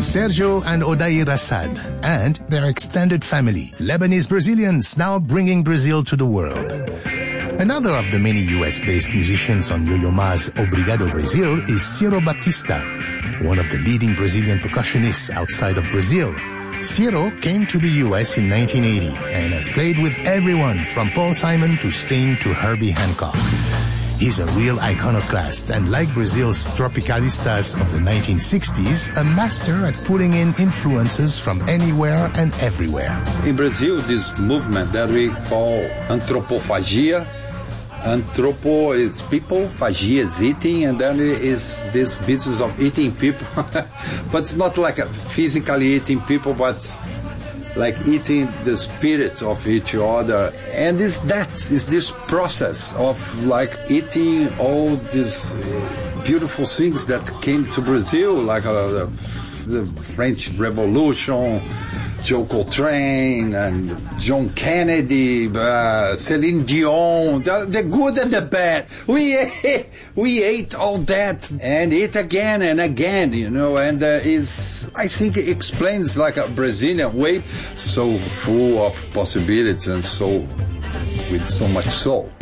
Sergio and Odair Assad, and their extended family, Lebanese Brazilians now bringing Brazil to the world. Another of the many US-based musicians on Yo-Yo Ma's Obrigado Brazil is Ciro Baptista, one of the leading Brazilian percussionists outside of Brazil. Ciro came to the US in 1980 and has played with everyone from Paul Simon to Sting to Herbie Hancock. He's a real iconoclast and, like Brazil's tropicalistas of the 1960s, a master at pulling in influences from anywhere and everywhere. In Brazil, this movement that we call anthropophagia. Anthropo is people, phagia is eating, and then is this business of eating people. But it's not like physically eating people, but like eating the spirit of each other. And it's this process of like eating all these beautiful things that came to Brazil, like the French Revolution, Joe Coltrane and John Kennedy, Celine Dion, the good and the bad. We ate all that and ate again and again, and I think it explains like a Brazilian way, so full of possibilities and so with so much soul.